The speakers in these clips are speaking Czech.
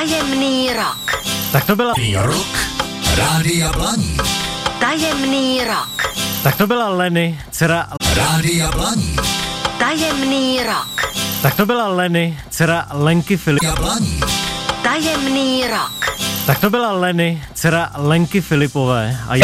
Tajemný rok. Tak to byla Rok Rádia Blaník. Tajemný rok. Tak to byla Leny, dcera Rádia Blaník. Tajemný rok. Tak to byla Leny, dcera Lenky Rádia Blaník. Tajemný rok. Tak to byla Leny, dcera Lenky Filipové a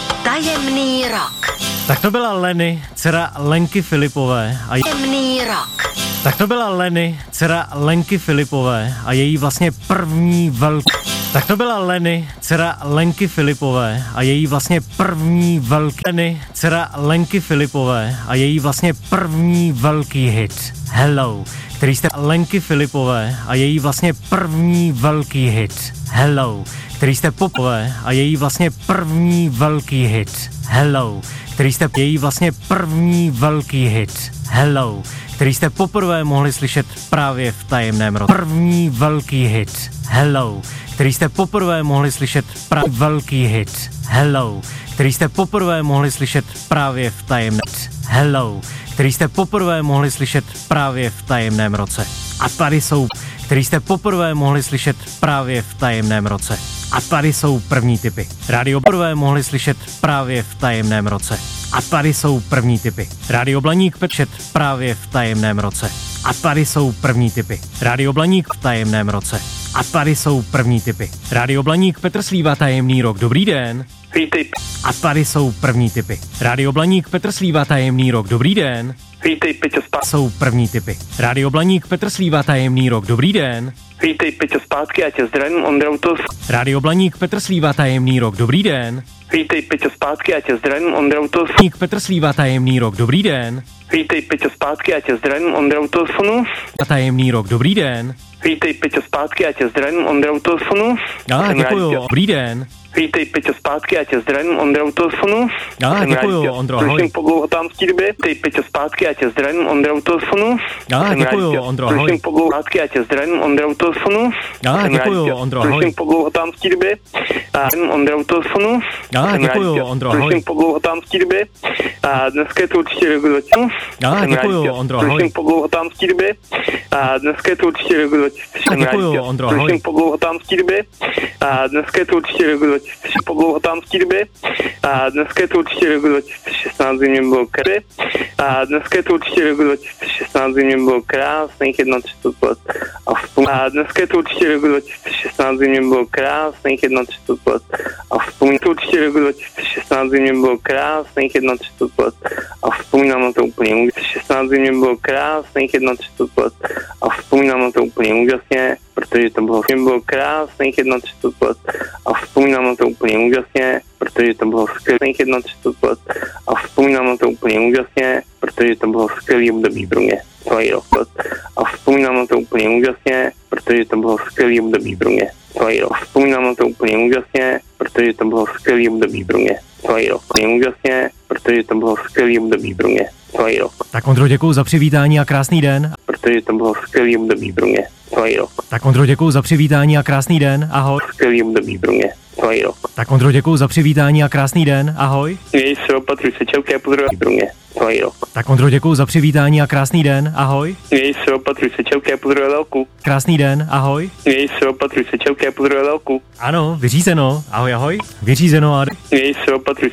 Tajemný rok. Tak to byla Leny, dcera Lenky Filipové a Tajemný rok. Tak to byla Leny, dcera Lenky Filipové a její vlastně první velký. Tak to byla Leny, dcera Lenky Filipové a její vlastně první velký. Leny, dcera Lenky Filipové a její vlastně první velký hit Hello, který jste Lenky Filipové a její vlastně první velký hit Hello, který jste popové a její vlastně první velký hit Hello, který jste její vlastně první velký hit Hello, který jste poprvé mohli slyšet právě v Tajemném roce. První velký hit Hello, který jste poprvé mohli slyšet právě velký hit Hello, který jste poprvé mohli slyšet právě v Tajemném Hello, který jste poprvé mohli slyšet právě v Tajemném roce. A tady jsou, který jste poprvé mohli slyšet právě v Tajemném roce. A tady jsou první tipy. Rádio poprvé mohli slyšet právě v Tajemném roce. A tady jsou první tipy. Rádio Blaník pečet právě v Tajemném roce. A tady jsou první tipy. Rádio Blaník v Tajemném roce. A tady jsou první tipy. Rádio Blaník Petr Slíva Tajemný rok. Dobrý den. Vítej. A tady jsou první tipy. Rádio Blaník Petr Slíva Tajemný rok. Dobrý den. Vítej, Peťo, zpátky. Jsou první tipy. Rádio Blaník Petr Slíva Tajemný rok. Dobrý den. Vítej, Peťo, zpátky, já tě zdravím, Ondra Utos. Rádio Blaník Petr Slíva Tajemný rok. Dobrý den. Vítej, Peťo, zpátky, já tě zdravím, Ondra Utos. Blaník Petr Slíva Tajemný rok. Dobrý den. Vítej, Peťo, zpátky, já tě zdravím, Ondra Utosfonu. Tajemný rok. Dobrý den. Vítej, Peťo, zpátky, já tě zdravím, Ondra Utosfonu. Děkuju. Dobrý den. Vítej, Peťo, zpátky, já tě zdravím, Ondra Utosfonu. Děkuju, Ondro, ahoj. Prosím po dlouhotánský době. Vítej, Peťo, zpátky, já tě zdravím, Ondra Utosfonu. Děkuju, Ondro, ahoj. Prosím po dlouhotánský, já tě zdravím, Ondra Utosfonu. Děkuju, Ondro, ahoj. Prosím po dlouhotánský době. Ondra Utosfonu. Děkuju, Ondro, ahoj. Prosím po dlouhotánský době. Dneska je to určitě rok 2000. Děkuju, Ondro, ahoj. Prosím po dlouhotánský době. Dneska je to určitě rok 2000. Děkuju, Ondro, ahoj. Prosím po dlouhotánský době. Dneska je to určitě rok 2000. Po dlouhotánský době. Dneska je to určitě rok 2016, zimě bylo krásný. Dneska je to určitě rok 2016, zimě bylo krásných 31 let. Dneska je to určitě rok 2016, zimě bylo krásných 31 let. A vzpomínám to určitě rok 2016, zimě bylo krásných 31 let. A vzpomínám na to úplně 2016, zimě bylo krásných 31 let. A vzpomínám na to úplně úžasně, protože to bylo krásných 31 let. A vzpomínám na to úplně úžasně, protože to bylo skvělých 31 let. A vzpomínám na to úplně úžasně, protože to bylo skvělý období pro mě. Celý rok. A vzpomínám na to úplně úžasně, protože to bylo skvělý období pro mě. Celý rok. Vzpomínám na to úplně úžasně, protože to bylo skvělý období pro mě. Celý rok. Úžasně, protože to bylo skvělý období pro mě. Celý rok. Tak Ondro, děkuju za přivítání a krásný den. Protože to bylo skvělý období pro mě. Celý rok. Tak Ondro, děkuju za přivítání a krásný den. Ahoj. Skvělý období pro mě. Celý rok. Tak Ondro, děkuju za přivítání a krásný den. Ahoj. Měj se, opatruj se, čauky a pozdravím pro mě. Celý rok. Tak Ondro, děkuju za přivítání a krásný den. Ahoj. Měj se, opatruj se, čauky a pozdravím velkou. Krásný den. Ahoj. Měj se, opatruj se, čauky a pozdravím velkou. Ano, vyřízeno. Ahoj, ahoj. Vyřízeno a Měj se, opatruj se.